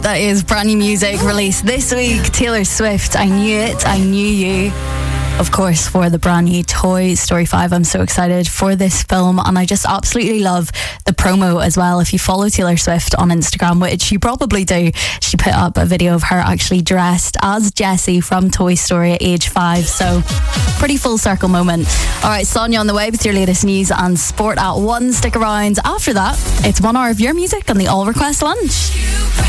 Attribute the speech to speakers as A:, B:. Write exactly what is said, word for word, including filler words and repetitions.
A: That is brand new music released this week. Taylor Swift, I Knew It, I Knew You. Of course, for the brand new Toy Story five. I'm so excited for this film, and I just absolutely love the promo as well. If you follow Taylor Swift on Instagram, which you probably do, she put up a video of her actually dressed as Jessie from Toy Story at age five. So, pretty full circle moment. All right, Sonia on the way with your latest news and sport at one. Stick around. After that, it's one hour of your music on the All Request Lunch.